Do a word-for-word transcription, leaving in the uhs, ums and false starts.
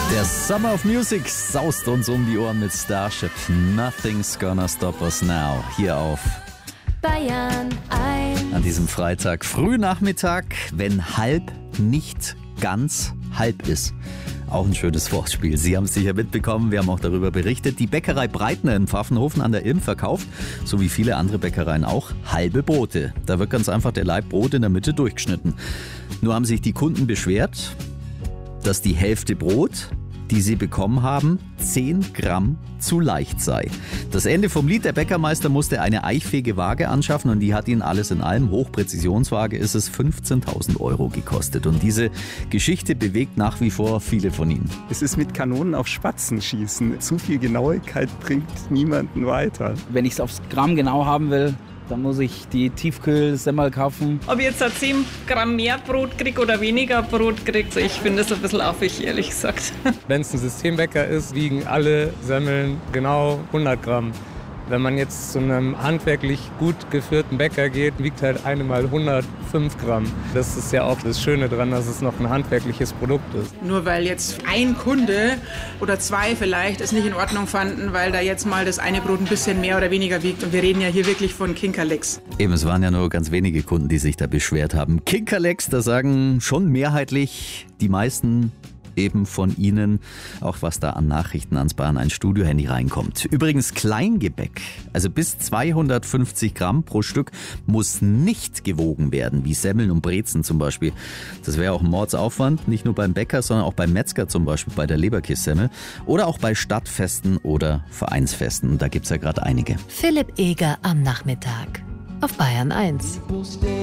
Der Summer of Music saust uns um die Ohren mit Starship. Nothing's gonna stop us now. Hier auf Bayern eins. An diesem Freitag, Frühnachmittag, wenn halb nicht ganz halb ist. Auch ein schönes Wortspiel. Sie haben es sicher mitbekommen, wir haben auch darüber berichtet. Die Bäckerei Breitner in Pfaffenhofen an der Ilm verkauft, so wie viele andere Bäckereien auch, halbe Brote. Da wird ganz einfach der Laib Brot in der Mitte durchgeschnitten. Nur haben sich die Kunden beschwert, dass die Hälfte Brot, die sie bekommen haben, zehn Gramm zu leicht sei. Das Ende vom Lied: der Bäckermeister musste eine eichfähige Waage anschaffen und die hat ihn alles in allem, Hochpräzisionswaage ist es, fünfzehntausend Euro gekostet. Und diese Geschichte bewegt nach wie vor viele von ihnen. Es ist mit Kanonen auf Spatzen schießen. Zu viel Genauigkeit bringt niemanden weiter. Wenn ich es aufs Gramm genau haben will, dann muss ich die Tiefkühl-Semmel kaufen. Ob ich jetzt da zehn Gramm mehr Brot kriege oder weniger Brot kriege, ich finde das ein bisschen affig, ehrlich gesagt. Wenn es ein Systembäcker ist, wiegen alle Semmeln genau hundert Gramm. Wenn man jetzt zu einem handwerklich gut geführten Bäcker geht, wiegt halt eine mal hundertfünf Gramm. Das ist ja auch das Schöne daran, dass es noch ein handwerkliches Produkt ist. Nur weil jetzt ein Kunde oder zwei vielleicht es nicht in Ordnung fanden, weil da jetzt mal das eine Brot ein bisschen mehr oder weniger wiegt. Und wir reden ja hier wirklich von Kinkerlecks. Eben, es waren ja nur ganz wenige Kunden, die sich da beschwert haben. Kinkerlecks, da sagen schon mehrheitlich die meisten eben von Ihnen, auch was da an Nachrichten ans Bayern eins Studio-Handy reinkommt. Übrigens Kleingebäck, also bis zweihundertfünfzig Gramm pro Stück, muss nicht gewogen werden, wie Semmeln und Brezen zum Beispiel. Das wäre auch ein Mordsaufwand, nicht nur beim Bäcker, sondern auch beim Metzger zum Beispiel, bei der Leberkässemmel oder auch bei Stadtfesten oder Vereinsfesten. Und da gibt es ja gerade einige. Philipp Eger am Nachmittag auf Bayern eins.